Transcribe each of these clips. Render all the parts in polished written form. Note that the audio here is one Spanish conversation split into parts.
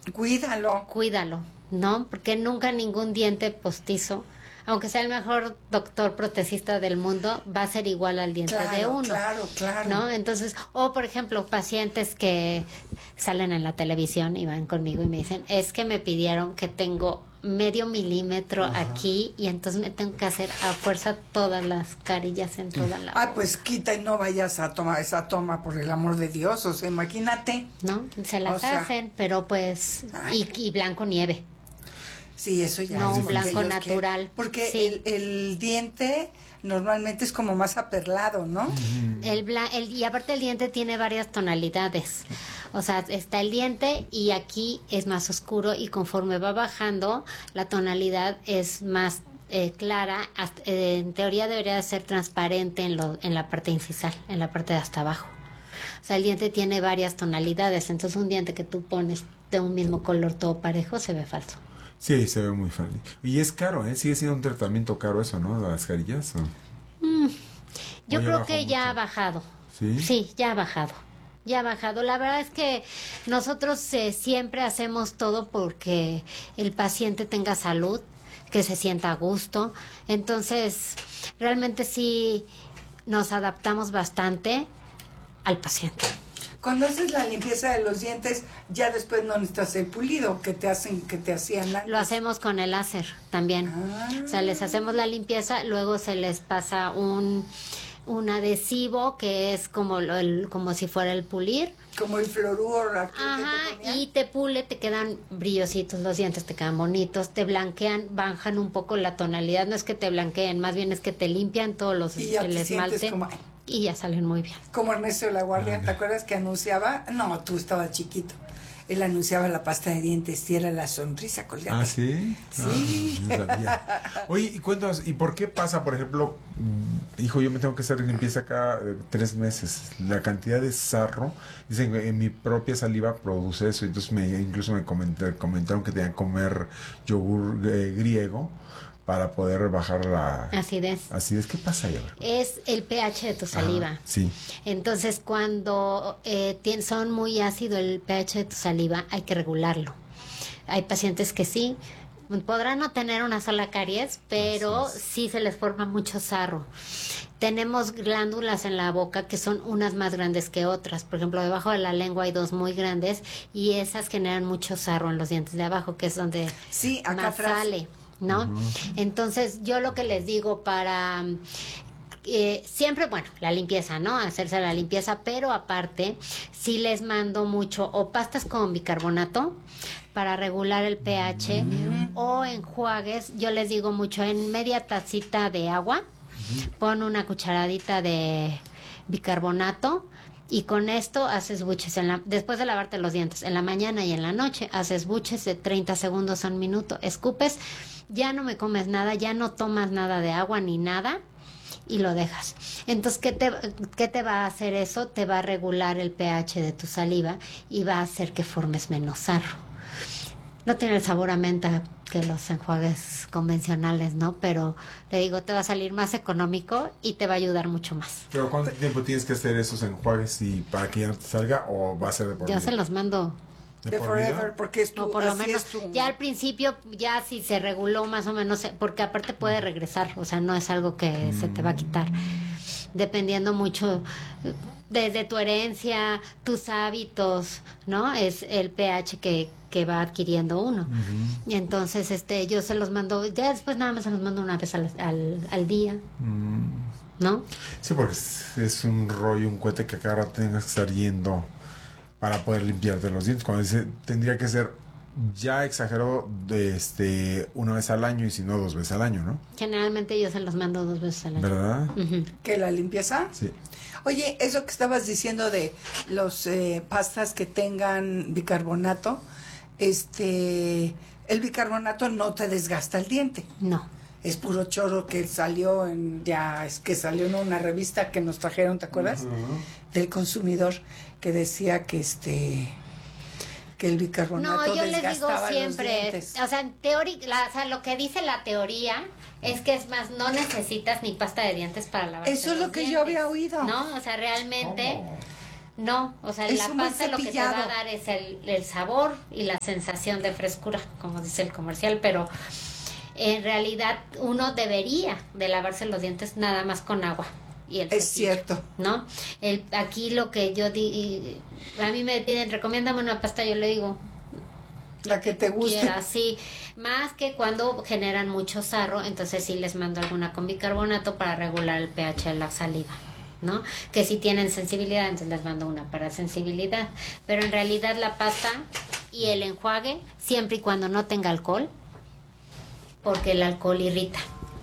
Cuídalo, ¿no? Porque nunca ningún diente postizo, aunque sea el mejor doctor protecista del mundo, va a ser igual al diente de uno. Claro. ¿No? Entonces, o por ejemplo, pacientes que salen en la televisión y van conmigo y me dicen, es que me pidieron que tengo medio milímetro aquí y entonces me tengo que hacer a fuerza todas las carillas en toda la boca. Pues quita y no vayas a tomar esa toma, por el amor de Dios, o sea, imagínate. ¿No? Se las hacen, pero pues, y blanco nieve. Sí, eso ya no es un blanco natural. Porque sí. el diente normalmente es como más aperlado, ¿no? Y aparte el diente tiene varias tonalidades. O sea, está el diente y aquí es más oscuro y conforme va bajando, la tonalidad es más clara. En teoría debería ser transparente en la parte incisal, en la parte de hasta abajo. O sea, el diente tiene varias tonalidades. Entonces un diente que tú pones de un mismo color todo parejo se ve falso. Sí, se ve muy fácil. Y es caro, ¿eh? Sigue siendo un tratamiento caro eso, ¿no? Las carillas. Yo creo que ya ha bajado. ¿Sí? Sí, ya ha bajado. Ya ha bajado. La verdad es que nosotros siempre hacemos todo porque el paciente tenga salud, que se sienta a gusto. Entonces, realmente sí nos adaptamos bastante al paciente. Cuando haces la limpieza de los dientes, ya después no necesitas el pulido que te hacían antes. Lo hacemos con el láser también. O sea, les hacemos la limpieza, luego se les pasa un adhesivo que es como como si fuera el pulir. Como el fluoruro. Ajá, y te pule, te quedan brillositos los dientes, te quedan bonitos, te blanquean, bajan un poco la tonalidad, no es que te blanqueen, más bien es que te limpian todos el esmalte. Y ya salen muy bien. Como Ernesto de la Guardia, ¿te acuerdas que anunciaba? No, tú estabas chiquito. Él anunciaba la pasta de dientes y era la sonrisa colgate. ¿Ah, sí? Sí. No sabía. Oye, y cuéntanos, ¿y por qué pasa, por ejemplo, hijo, yo me tengo que hacer limpieza cada 3 meses? La cantidad de sarro, dicen que en mi propia saliva produce eso, entonces incluso me comentaron que tenían que comer yogur griego para poder bajar la acidez. ¿Qué pasa ahí? Es el pH de tu saliva. Sí. Entonces, cuando son muy ácido el pH de tu saliva, hay que regularlo. Hay pacientes que sí, podrán no tener una sola caries, pero sí se les forma mucho sarro. Tenemos glándulas en la boca que son unas más grandes que otras. Por ejemplo, debajo de la lengua hay 2 muy grandes y esas generan mucho sarro en los dientes de abajo, que es donde más sale. ¿No? Entonces, yo lo que les digo para siempre, bueno, la limpieza, ¿no? Hacerse la limpieza, pero aparte, sí les mando mucho o pastas con bicarbonato para regular el pH o enjuagues. Yo les digo mucho, en media tacita de agua, pon una cucharadita de bicarbonato. Y con esto haces buches después de lavarte los dientes, en la mañana y en la noche, haces buches de 30 segundos a 1 minuto, escupes, ya no me comes nada, ya no tomas nada de agua ni nada y lo dejas. Entonces, ¿qué te va a hacer eso? Te va a regular el pH de tu saliva y va a hacer que formes menos sarro. No tiene el sabor a menta que los enjuagues convencionales, ¿no? Pero le digo, te va a salir más económico y te va a ayudar mucho más. ¿Pero cuánto tiempo tienes que hacer esos enjuagues y para que ya no te salga o va a ser de por vida? Yo se los mando de forever, porque es tu, o por lo menos ya al principio, ya si se reguló más o menos, porque aparte puede regresar, o sea, no es algo que se te va a quitar, dependiendo mucho desde tu herencia, tus hábitos, ¿no? Es el pH que va adquiriendo uno. Y entonces yo se los mando, ya después nada más se los mando una vez al día, ¿no? Sí, porque es un rollo, un cohete que cada rato tengas que estar yendo para poder limpiarte los dientes, cuando tendría que ser, ya exageró, una vez al año y si no 2 veces al año, ¿no? Generalmente yo se los mando 2 veces al año. ¿Verdad? ¿Que la limpieza? Sí. Oye, eso que estabas diciendo de los pastas que tengan bicarbonato, el bicarbonato no te desgasta el diente. No. Es puro choro que salió en una revista que nos trajeron, ¿te acuerdas? Del consumidor, que decía que el bicarbonato desgastaba los dientes. O sea, en teoría, lo que dice la teoría es que es más, no necesitas ni pasta de dientes para lavar. Eso es lo que yo había oído. No, o sea, realmente No, o sea, Es la un buen pasta lo que te va a cepillado. dar es el sabor y la sensación de frescura, como dice el comercial, pero en realidad uno debería de lavarse los dientes nada más con agua y el Es cepillo, cierto. ¿no? Aquí lo que yo a mí me piden, recomiéndame una pasta, yo le digo, La que te guste. quiera, sí, más que cuando generan mucho sarro, entonces sí les mando alguna con bicarbonato para regular el pH de la saliva, ¿no? Que si tienen sensibilidad, entonces les mando una para sensibilidad, pero en realidad la pasta y el enjuague, siempre y cuando no tenga alcohol, porque el alcohol irrita,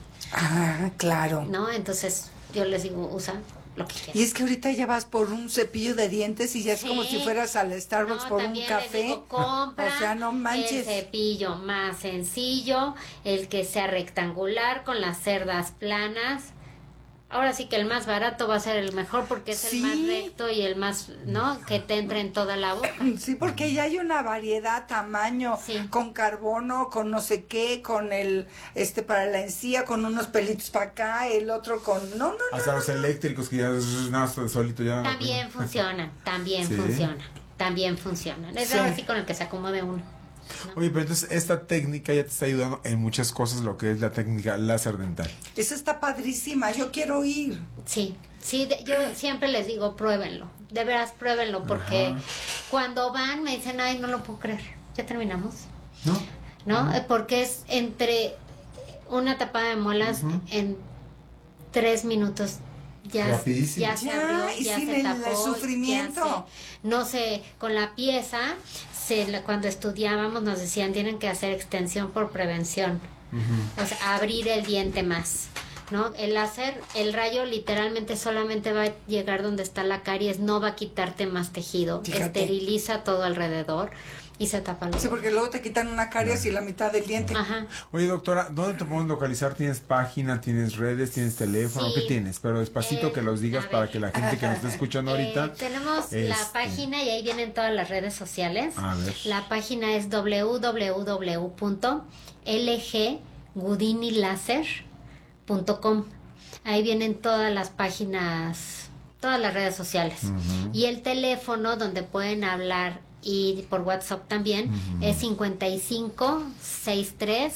Ah, claro. ¿no? Entonces yo les digo, usa lo que quieran. Y es que ahorita ya vas por un cepillo de dientes y ya es Sí. como si fueras al Starbucks No, por un también les café. digo, compra O sea, no manches. el cepillo más sencillo, el que sea rectangular con las cerdas planas. Ahora sí que el más barato va a ser el mejor porque es Sí. el más recto y el más, ¿no? Que te entre en toda la boca. Sí, porque ya hay una variedad, tamaño, Sí. con carbono, con no sé qué, con el, para la encía, con unos pelitos para acá, el otro con, no, Hasta los eléctricos que ya nada, solito ya. También funcionan, también Sí. funcionan, también funcionan. Es Sí. ahora sí con el que se acomode uno. Oye, pero entonces esta técnica ya te está ayudando en muchas cosas, lo que es la técnica láser dental. esa está padrísima, yo quiero ir. Sí, sí, yo siempre les digo, pruébenlo, de veras pruébenlo, porque Ajá. cuando van me dicen, ay, no lo puedo creer, ya terminamos, ¿No? ¿no? Porque es entre una tapada de muelas en 3 minutos. Ya, Rapidísimo. ya se Ya, abrió, y ya sin se el tapó, sufrimiento. no sé, con la pieza, cuando estudiábamos nos decían, tienen que hacer extensión por prevención. O sea, abrir el diente más, ¿no? El láser, el rayo literalmente solamente va a llegar donde está la caries, no va a quitarte más tejido, Fíjate. esteriliza todo alrededor y se tapa los Sí, porque luego te quitan una caries y la mitad del diente. Ajá. Oye, doctora, ¿dónde te podemos localizar? ¿Tienes página, tienes redes, tienes teléfono? Sí. ¿Qué tienes? Pero despacito que los digas a para ver. que la gente que nos está escuchando ahorita... Tenemos la este, página y ahí vienen todas las redes sociales. A ver. La página es www.lgudinilaser.com. Ahí vienen todas las páginas, todas las redes sociales. Y el teléfono donde pueden hablar y por WhatsApp también es 55 63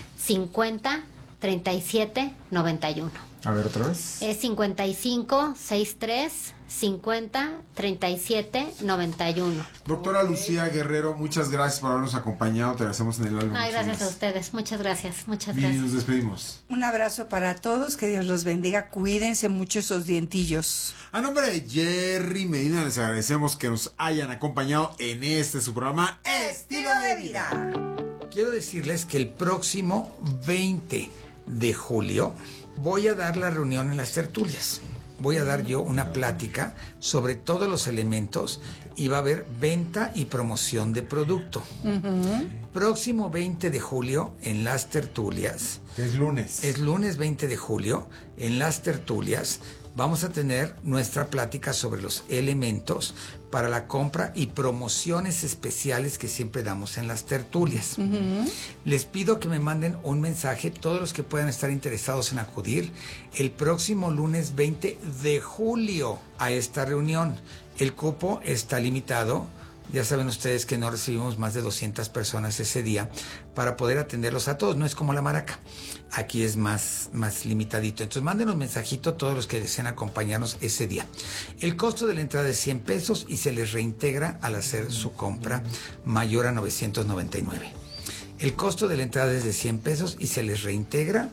50 37 91. A ver, otra vez. Es 55 63 50 37 91. Doctora Lucía Guerrero, muchas gracias por habernos acompañado. Te agradecemos en el álbum. Ay, gracias a ustedes. Muchas gracias. Muchas Y gracias. nos despedimos. Un abrazo para todos, que Dios los bendiga, cuídense mucho esos dientillos. A nombre de Jerry Medina, les agradecemos que nos hayan acompañado en su programa Estilo de vida. Quiero decirles que el próximo 20 de julio voy a dar la reunión en las tertulias. Voy a dar yo una plática sobre todos los elementos y va a haber venta y promoción de producto. Próximo 20 de julio en las tertulias. Es lunes. Es lunes 20 de julio en las tertulias. Vamos a tener nuestra plática sobre los elementos para la compra y promociones especiales que siempre damos en las tertulias. Les pido que me manden un mensaje, todos los que puedan estar interesados en acudir, el próximo lunes 20 de julio a esta reunión. El cupo está limitado. Ya saben ustedes que no recibimos más de 200 personas ese día para poder atenderlos a todos. No es como la Maraca. Aquí es más limitadito. Entonces mándenos mensajito todos los que deseen acompañarnos ese día. El costo de la entrada es 100 pesos y se les reintegra al hacer su compra mayor a 999. El costo de la entrada es de 100 pesos y se les reintegra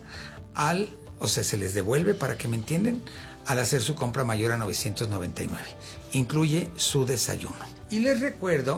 se les devuelve, para que me entiendan, al hacer su compra mayor a 999. Incluye su desayuno. Y les recuerdo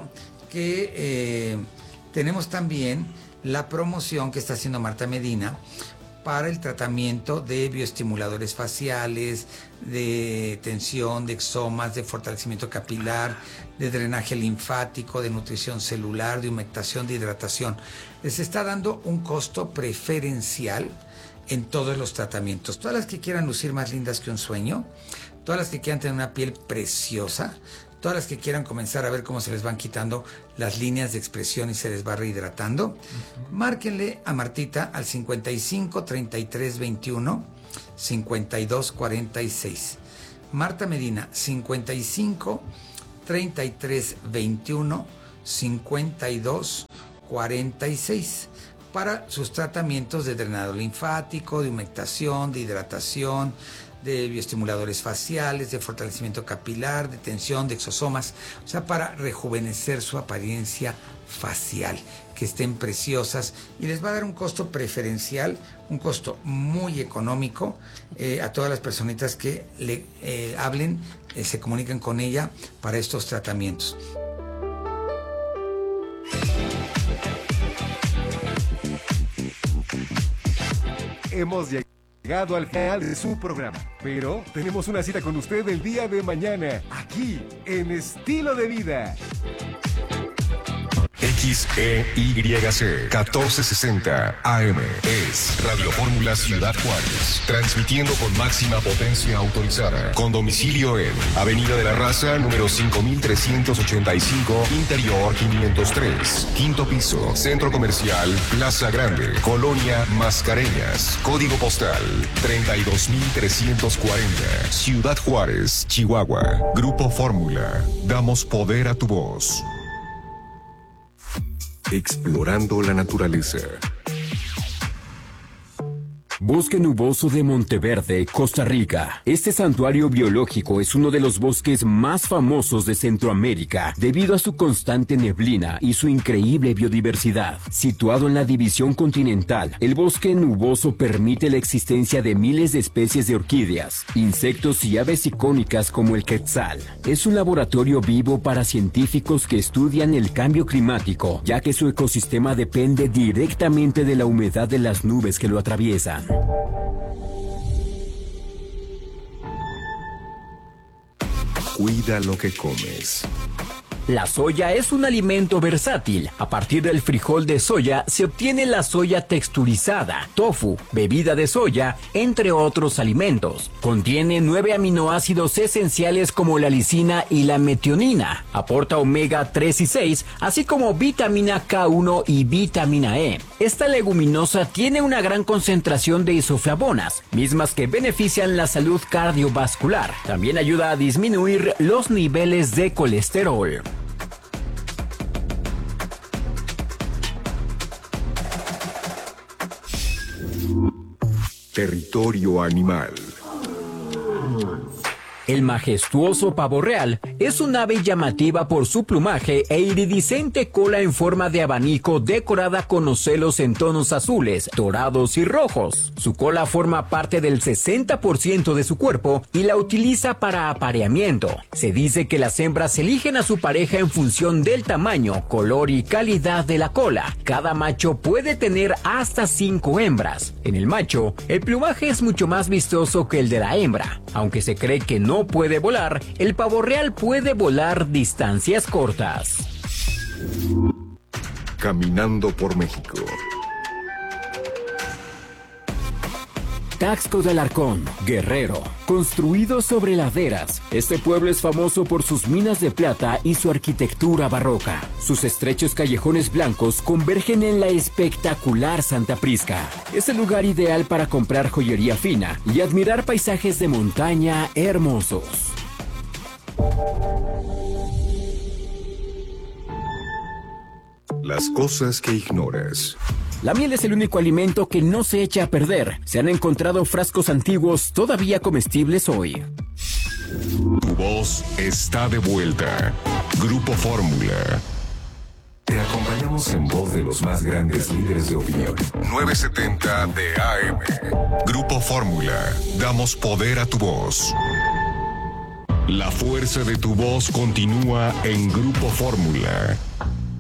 que tenemos también la promoción que está haciendo Marta Medina para el tratamiento de bioestimuladores faciales, de tensión, de exomas, de fortalecimiento capilar, de drenaje linfático, de nutrición celular, de humectación, de hidratación. Les está dando un costo preferencial en todos los tratamientos. Todas las que quieran lucir más lindas que un sueño, todas las que quieran tener una piel preciosa, todas las que quieran comenzar a ver cómo se les van quitando las líneas de expresión y se les va rehidratando, márquenle a Martita al 55 33 21 52 46. Marta Medina, 55 3321 52 46 para sus tratamientos de drenado linfático, de humectación, de hidratación, de bioestimuladores faciales, de fortalecimiento capilar, de tensión, de exosomas, o sea, para rejuvenecer su apariencia facial, que estén preciosas, y les va a dar un costo preferencial, un costo muy económico a todas las personitas que le hablen, se comuniquen con ella para estos tratamientos. Hemos llegado al final de su programa, pero tenemos una cita con usted el día de mañana, aquí en Estilo de Vida. XEYC 1460 AM es Radio Fórmula Ciudad Juárez, transmitiendo con máxima potencia autorizada, con domicilio en Avenida de la Raza, número 5385, Interior 503, quinto piso, Centro Comercial Plaza Grande, Colonia Mascareñas, código postal 32340, Ciudad Juárez, Chihuahua. Grupo Fórmula, damos poder a tu voz. Explorando la naturaleza. Bosque Nuboso de Monteverde, Costa Rica. Este santuario biológico es uno de los bosques más famosos de Centroamérica debido a su constante neblina y su increíble biodiversidad. Situado en la división continental, el bosque nuboso permite la existencia de miles de especies de orquídeas, insectos y aves icónicas como el quetzal. Es un laboratorio vivo para científicos que estudian el cambio climático, ya que su ecosistema depende directamente de la humedad de las nubes que lo atraviesan. Cuida lo que comes. La soya es un alimento versátil. A partir del frijol de soya se obtiene la soya texturizada, tofu, bebida de soya, entre otros alimentos. Contiene 9 aminoácidos esenciales como la lisina y la metionina. Aporta omega 3 y 6, así como vitamina K1 y vitamina E. Esta leguminosa tiene una gran concentración de isoflavonas, mismas que benefician la salud cardiovascular. También ayuda a disminuir los niveles de colesterol. Territorio animal. El majestuoso pavo real es un ave llamativa por su plumaje e iridiscente cola en forma de abanico decorada con ocelos en tonos azules, dorados y rojos. Su cola forma parte del 60% de su cuerpo y la utiliza para apareamiento. Se dice que las hembras eligen a su pareja en función del tamaño, color y calidad de la cola. Cada macho puede tener hasta 5 hembras. En el macho, el plumaje es mucho más vistoso que el de la hembra. Aunque se cree que no puede volar, el pavo real puede volar distancias cortas. Caminando por México. Taxco de Alarcón, Guerrero. Construido sobre laderas, este pueblo es famoso por sus minas de plata y su arquitectura barroca. Sus estrechos callejones blancos convergen en la espectacular Santa Prisca. Es el lugar ideal para comprar joyería fina y admirar paisajes de montaña hermosos. Las cosas que ignoras. La miel es el único alimento que no se echa a perder. Se han encontrado frascos antiguos todavía comestibles hoy. Tu voz está de vuelta. Grupo Fórmula. Te acompañamos en voz de los más grandes líderes de opinión. 970 de AM. Grupo Fórmula. Damos poder a tu voz. La fuerza de tu voz continúa en Grupo Fórmula.